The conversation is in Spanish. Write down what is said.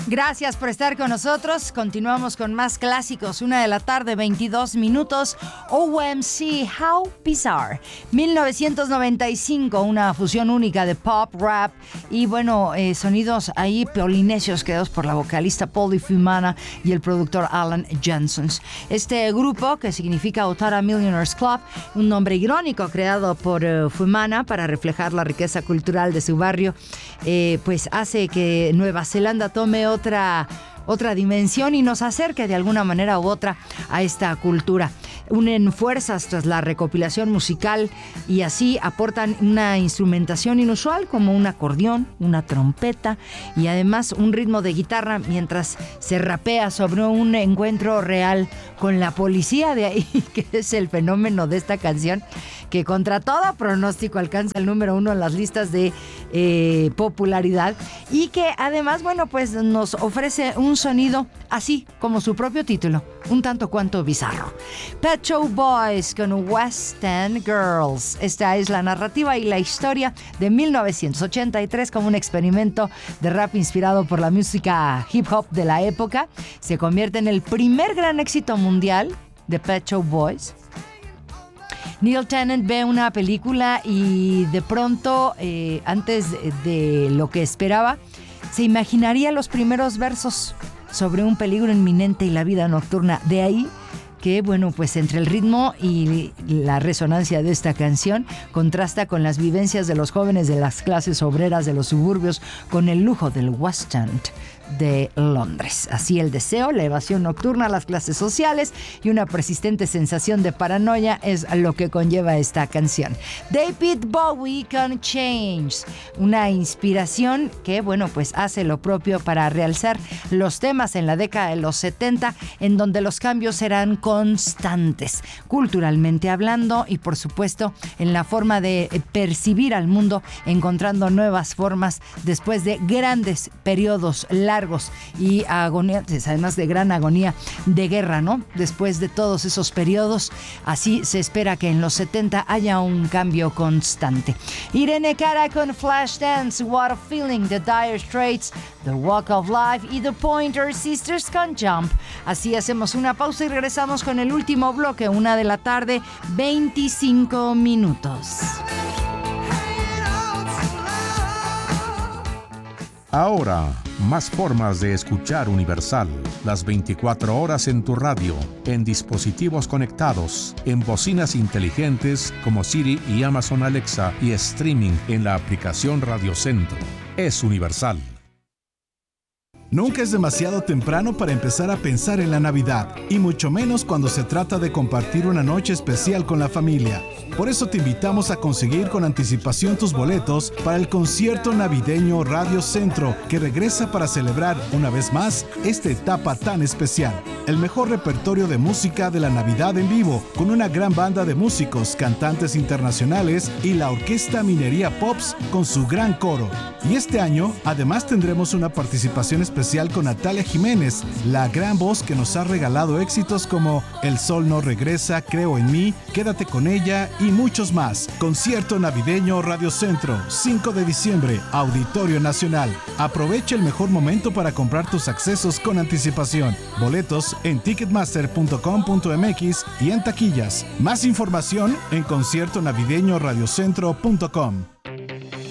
Gracias por estar con nosotros. Continuamos con más clásicos. 1:00 p.m, 22 minutos. OMC, How Bizarre. 1995, una fusión única de pop, rap y sonidos ahí polinesios creados por la vocalista Polly Fumana y el productor Alan Jensen. Este grupo, que significa Otara Millionaires Club, un nombre irónico creado por Fumana para reflejar la riqueza cultural de su barrio, pues hace que Nueva Zelanda tome otra dimensión y nos acerque de alguna manera u otra a esta cultura. Unen fuerzas tras la recopilación musical y así aportan una instrumentación inusual como un acordeón, una trompeta y además un ritmo de guitarra mientras se rapea sobre un encuentro real con la policía. De ahí que es el fenómeno de esta canción, que contra todo pronóstico alcanza el número 1 en las listas de popularidad y que además, pues nos ofrece un sonido así como su propio título, un tanto cuanto bizarro. Pet Shop Boys con West End Girls. Esta es la narrativa y la historia de 1983 como un experimento de rap inspirado por la música hip hop de la época. Se convierte en el primer gran éxito mundial de Pet Shop Boys. Neil Tennant ve una película y de pronto, antes de lo que esperaba, se imaginaría los primeros versos sobre un peligro inminente y la vida nocturna. De ahí que, pues entre el ritmo y la resonancia de esta canción contrasta con las vivencias de los jóvenes de las clases obreras de los suburbios con el lujo del West End de Londres. Así el deseo, la evasión nocturna, las clases sociales y una persistente sensación de paranoia es lo que conlleva esta canción. David Bowie con Change, una inspiración que, pues hace lo propio para realzar los temas en la década de los 70, en donde los cambios serán constantes, culturalmente hablando y por supuesto en la forma de percibir al mundo, encontrando nuevas formas después de grandes periodos largos y agoniantes, además de gran agonía de guerra, ¿no? Después de todos esos periodos, así se espera que en los 70 haya un cambio constante. Irene Cara con Flashdance, What a Feeling, The Dire Straits, The Walk of Life y The Pointer Sisters con Jump. Así hacemos una pausa y regresamos con el último bloque, 1:00 p.m, 25 minutos. Ahora, más formas de escuchar Universal. Las 24 horas en tu radio, en dispositivos conectados, en bocinas inteligentes como Siri y Amazon Alexa y streaming en la aplicación Radio Centro. Es Universal. Nunca es demasiado temprano para empezar a pensar en la Navidad, y mucho menos cuando se trata de compartir una noche especial con la familia. Por eso te invitamos a conseguir con anticipación tus boletos para el concierto navideño Radio Centro, que regresa para celebrar una vez más esta etapa tan especial. El mejor repertorio de música de la Navidad en vivo, con una gran banda de músicos, cantantes internacionales y la Orquesta Minería Pops con su gran coro. Y este año, además tendremos una participación especial con Natalia Jiménez, la gran voz que nos ha regalado éxitos como El Sol no regresa, Creo en mí, Quédate con ella y muchos más. Concierto navideño Radio Centro, 5 de diciembre, Auditorio Nacional. Aprovecha el mejor momento para comprar tus accesos con anticipación. Boletos en ticketmaster.com.mx y en taquillas. Más información en conciertonavideñoradiocentro.com.